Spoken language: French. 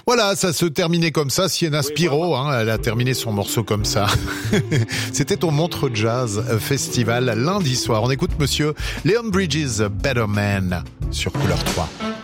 Voilà, ça se terminait comme ça. Sienna Spiro, elle a terminé son morceau comme ça. C'était au Montreux Jazz Festival lundi soir. On écoute monsieur Leon Bridges, Better Man, sur Couleur 3.